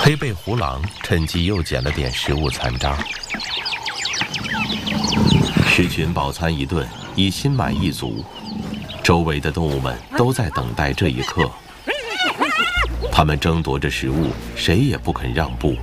黑背虎狼趁机又捡了点食物残渣。狮群饱餐一顿，已心满意足。周围的动物们都在等待这一刻，它们争夺着食物，谁也不肯让步。